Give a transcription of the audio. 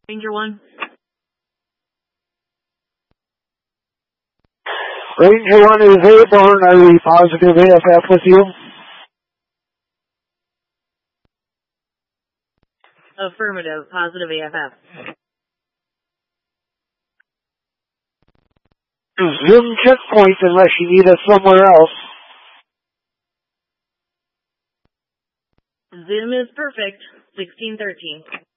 Ranger 1. Ranger 1 is Airborne. Are we positive AFF with you? Affirmative. Positive AFF. Zoom checkpoint unless you need us somewhere else. Zoom is perfect. 1613.